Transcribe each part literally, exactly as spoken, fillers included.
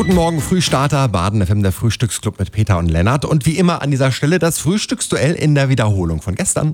Guten Morgen, Frühstarter, Baden F M, der Frühstücksclub mit Peter und Lennart. Und wie immer an dieser Stelle das Frühstücksduell in der Wiederholung von gestern.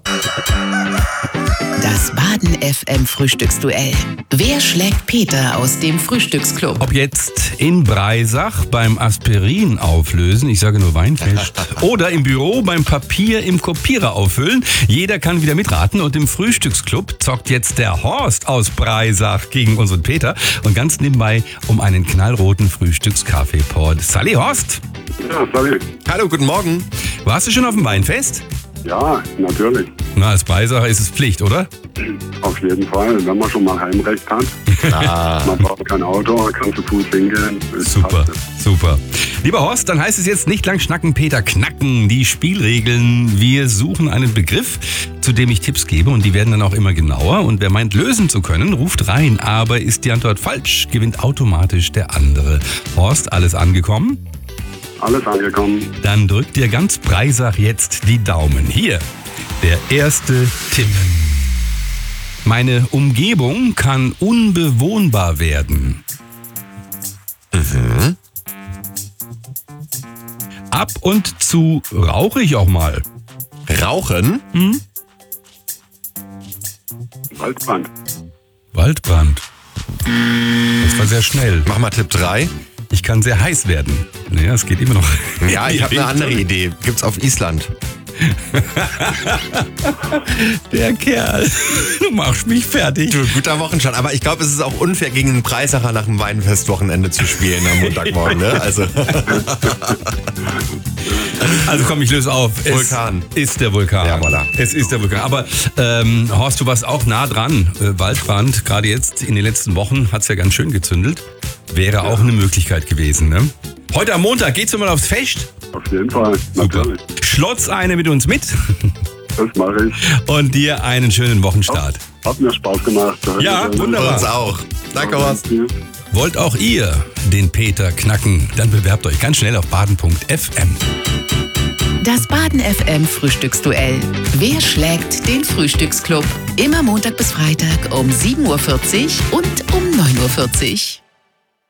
Das Baden F M Frühstücksduell. Wer schlägt Peter aus dem Frühstücksclub? Ob jetzt in Breisach beim Aspirin auflösen, ich sage nur Weinfest, oder im Büro beim Papier im Kopierer auffüllen, jeder kann wieder mitraten. Und im Frühstücksclub zockt jetzt der Horst aus Breisach gegen unseren Peter und ganz nebenbei um einen knallroten Frühstückskaffeeport. Sally Horst! Ja, Sally. Hallo, guten Morgen. Warst du schon auf dem Weinfest? Ja, natürlich. Na, als Breisacher ist es Pflicht, oder? Auf jeden Fall, wenn man schon mal Heimrecht hat. Ah. Man braucht kein Auto, man kann zu Fuß hingehen. Es Super, passt. super. Lieber Horst, dann heißt es jetzt nicht lang schnacken, Peter knacken. Die Spielregeln. Wir suchen einen Begriff, zu dem ich Tipps gebe und die werden dann auch immer genauer. Und wer meint, lösen zu können, ruft rein. Aber ist die Antwort falsch, gewinnt automatisch der andere. Horst, alles angekommen? Alles angekommen. Dann drückt dir ganz Breisach jetzt die Daumen. Hier, der erste Tipp. Meine Umgebung kann unbewohnbar werden. Mhm. Ab und zu rauche ich auch mal. Rauchen? Hm? Waldbrand. Waldbrand. Das war sehr schnell. Mach mal Tipp drei. Ich kann sehr heiß werden. Naja, es geht immer noch. Ja, ich habe eine andere Idee. Gibt's auf Island. Der Kerl. Du machst mich fertig. Du, guter Wochenstart. Aber ich glaube, es ist auch unfair, gegen den Preisacher nach dem Weinfestwochenende zu spielen am Montagmorgen. Ne? Also. Also komm, ich löse auf. Es Vulkan. Ist der Vulkan. Ja, voilà. Es ist der Vulkan. Aber ähm, Horst, du warst auch nah dran. Äh, Waldbrand, gerade jetzt in den letzten Wochen, hat es ja ganz schön gezündelt. Wäre auch eine Möglichkeit gewesen. Ne? Heute am Montag geht's mal aufs Fest. Auf jeden Fall, Super. natürlich. Schlotz eine mit uns mit Das mache ich. und dir einen schönen Wochenstart. Hat mir Spaß gemacht. Ja, wunderbar. Uns auch. Danke, Horst. Wollt auch ihr den Peter knacken? Dann bewerbt euch ganz schnell auf baden punkt f m. Das Baden F M Frühstücksduell. Wer schlägt den Frühstücksclub? Immer Montag bis Freitag um sieben Uhr vierzig und um neun Uhr vierzig.